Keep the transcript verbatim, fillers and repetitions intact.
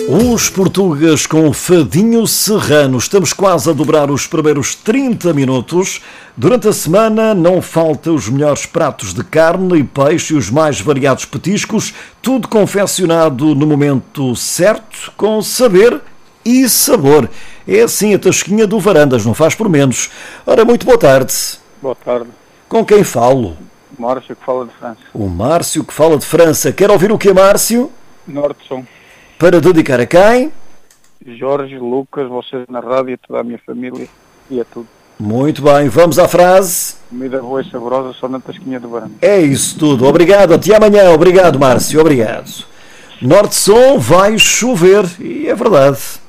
Os Portugas com Fadinho Serrano. Estamos quase a dobrar os primeiros trinta minutos. Durante a semana não falta os melhores pratos de carne e peixe e os mais variados petiscos, tudo confeccionado no momento certo, com saber e sabor. É assim a tasquinha do Varandas, não faz por menos. Ora, muito boa tarde. Boa tarde. Com quem falo? Márcio, que fala de França. O Márcio, que fala de França. Quer ouvir o que, Márcio? Norte-Som. Para dedicar a quem? Jorge, Lucas, vocês na rádio, toda a minha família e a tudo. Muito bem, vamos à frase. Comida boa e saborosa só na tasquinha do Varandas. É isso tudo. Obrigado, até amanhã. Obrigado, Márcio. Obrigado. Norte-Som vai chover. E é verdade.